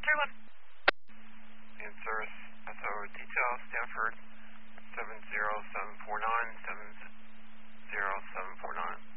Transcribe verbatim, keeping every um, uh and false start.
three one. And service S O detail Stanford seven zero seven four nine seven zero seven four nine.